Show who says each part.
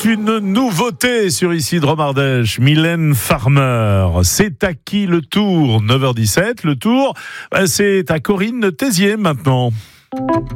Speaker 1: une nouveauté sur Ici Drôme Ardèche. Mylène Farmer. C'est à qui le tour ? 9h17. Le tour, c'est à Corinne Thésier maintenant.